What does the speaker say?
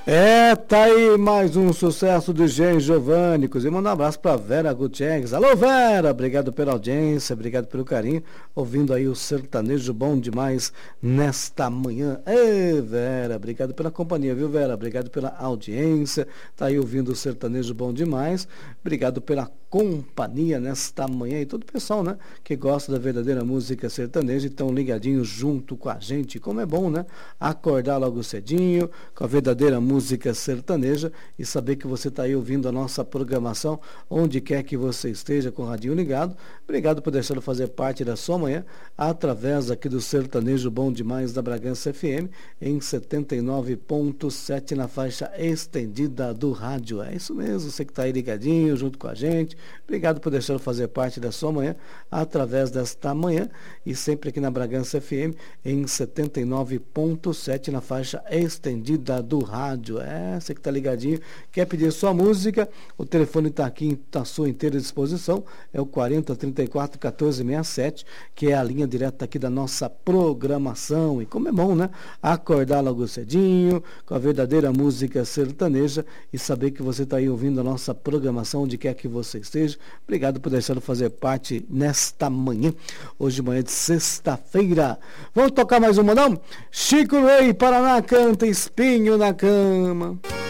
Tá aí mais um sucesso do Gen Giovanni. E manda um abraço pra Vera Gutierrez. Alô, Vera, obrigado pela audiência, obrigado pelo carinho. Ouvindo aí o sertanejo bom demais nesta manhã. Ei, Vera, obrigado pela companhia, viu, Vera? Obrigado pela audiência. Tá aí ouvindo o sertanejo bom demais. Obrigado pela companhia nesta manhã. E todo o pessoal, né, que gosta da verdadeira música sertaneja, estão ligadinhos junto com a gente. Como é bom, né? Acordar logo cedinho com a verdadeira música sertaneja e saber que você está aí ouvindo a nossa programação onde quer que você esteja com o radinho ligado. Obrigado por deixar eu fazer parte da sua manhã através aqui do Sertanejo Bom Demais da Bragança FM em 79.7 na faixa estendida do rádio. É isso mesmo, você que está aí ligadinho junto com a gente. Obrigado por deixar eu fazer parte da sua manhã através desta manhã e sempre aqui na Bragança FM em 79.7 na faixa estendida do rádio. Você que está ligadinho, quer pedir sua música, o telefone está aqui à sua inteira disposição, é o 4034-1467, que é a linha direta aqui da nossa programação. E como é bom, né? Acordar logo cedinho, com a verdadeira música sertaneja e saber que você está aí ouvindo a nossa programação onde quer que você esteja. Obrigado por deixar eu fazer parte nesta manhã, hoje manhã de sexta-feira. Vamos tocar mais um modão? Chico Rei, Paraná, canta Espinho na Cama.